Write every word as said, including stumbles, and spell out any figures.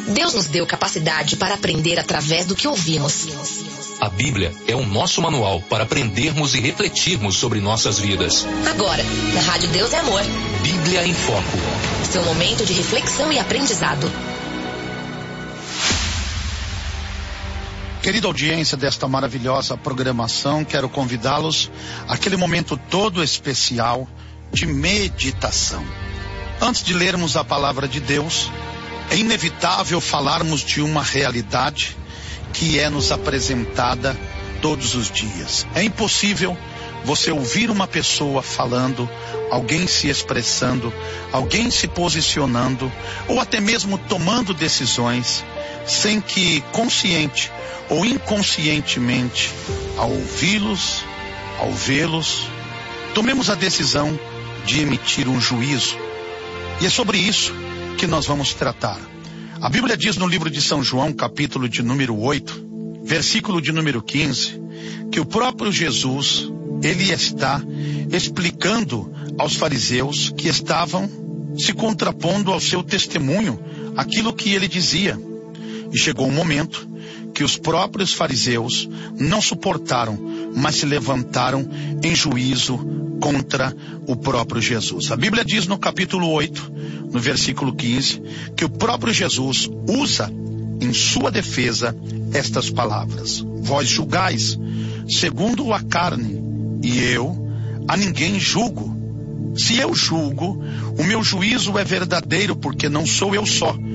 Deus nos deu capacidade para aprender através do que ouvimos. A Bíblia é o nosso manual para aprendermos e refletirmos sobre nossas vidas. Agora, na Rádio Deus é Amor. Bíblia em Foco. Seu momento de reflexão e aprendizado. Querida audiência desta maravilhosa programação, quero convidá-los àquele momento todo especial de meditação. Antes de lermos a palavra de Deus, é inevitável falarmos de uma realidade que é nos apresentada todos os dias. É impossível você ouvir uma pessoa falando, alguém se expressando, alguém se posicionando, ou até mesmo tomando decisões, sem que consciente ou inconscientemente, ao ouvi-los, ao vê-los, tomemos a decisão de emitir um juízo. E é sobre isso que nós vamos tratar. A Bíblia diz no livro de São João, capítulo de número oito, versículo de número quinze, que o próprio Jesus, ele está explicando aos fariseus que estavam se contrapondo ao seu testemunho, aquilo que ele dizia. E chegou um momento que os próprios fariseus não suportaram, mas se levantaram em juízo contra o próprio Jesus. A Bíblia diz no capítulo oito, no versículo quinze, que o próprio Jesus usa em sua defesa estas palavras: vós julgais segundo a carne, e eu a ninguém julgo. Se eu julgo, o meu juízo é verdadeiro, porque não sou eu só,